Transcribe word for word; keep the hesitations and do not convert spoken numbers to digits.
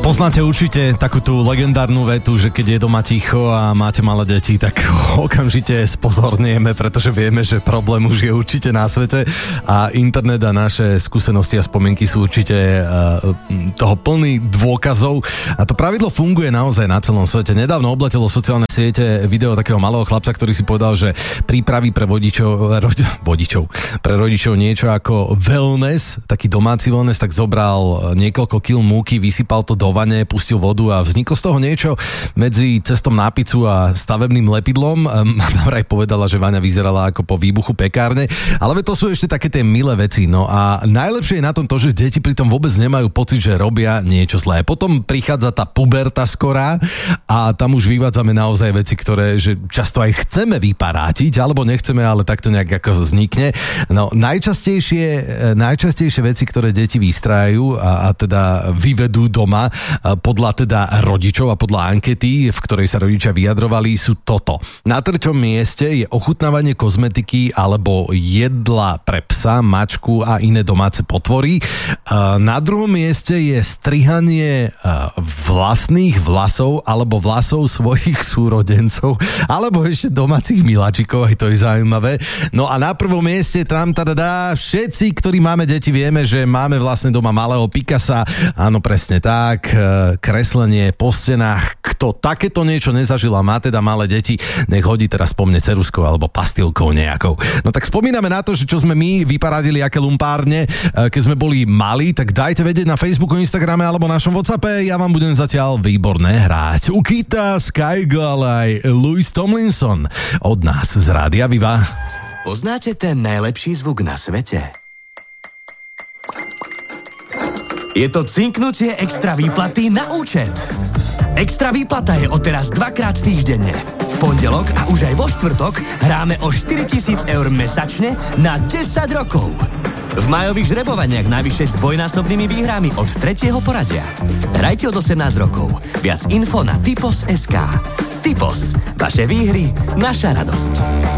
Poznáte určite takú tú legendárnu vetu, že keď je doma ticho a máte malé deti, tak okamžite spozornieme, pretože vieme, že problém už je určite na svete a internet a naše skúsenosti a spomienky sú určite uh, toho plný dôkazov a to pravidlo funguje naozaj na celom svete. Nedávno obletelo sociálne siete video takého malého chlapca, ktorý si povedal, že prípraví pre vodičov, rodi, vodičov, pre rodičov niečo ako wellness, taký domáci wellness, tak zobral niekoľko kil múky, vysypal to do vane, pustil vodu a vzniklo z toho niečo medzi cestom na pizzu a stavebným lepidlom. Mama vraj povedala, že Vaňa vyzerala ako po výbuchu pekárne, ale to sú ešte také tie milé veci. No a najlepšie je na tom to, že deti pritom vôbec nemajú pocit, že robia niečo zlé. Potom prichádza tá puberta skorá a tam už vyvádzame naozaj veci, ktoré že často aj chceme vyparátiť, alebo nechceme, ale takto nejak ako vznikne. No najčastejšie, najčastejšie veci, ktoré deti vystrájajú a, a teda vyvedú doma podľa teda rodičov a podľa ankety, v ktorej sa rodičia vyjadrovali, sú toto. Na treťom mieste je ochutnávanie kozmetiky alebo jedla pre psa, mačku a iné domáce potvory. Na druhom mieste je strihanie vlastných vlasov alebo vlasov svojich súrodencov alebo ešte domácich miláčikov, aj to je zaujímavé. No a na prvom mieste tam teda všetci, ktorí máme deti, vieme, že máme vlastne doma malého Picasa. Áno, presne tak. Kreslenie po stenách. Kto takéto niečo nezažil a má teda malé deti, nech hodí teraz po mne ceruskou alebo pastilkou nejakou. No tak spomíname na to, že čo sme my vyparadili aké lumpárne, keď sme boli malí, tak dajte vedieť na Facebooku, Instagrame alebo našom WhatsAppe. Ja vám budem zatiaľ výborné hrať. Ukita, Skygirl aj Louis Tomlinson od nás z Rádia Viva. Poznáte ten najlepší zvuk na svete? Je to cinknutie extra výplaty na účet. Extra výplata je odteraz dvakrát týždenne. V pondelok a už aj vo štvrtok hráme o štyritisíc eur mesačne na desať rokov. V májových žrebovaniach najvyššie s dvojnásobnými výhrami od tretieho poradia. Hrajte od osemnásť rokov. Viac info na typos bodka es ká. Typos. Vaše výhry, naša radosť.